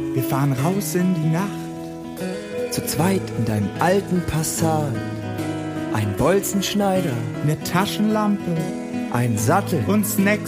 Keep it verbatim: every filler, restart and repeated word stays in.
Wir fahren raus in die Nacht. Zu zweit in deinem alten Passat. Ein Bolzenschneider, eine Taschenlampe ein Sattel und Snacks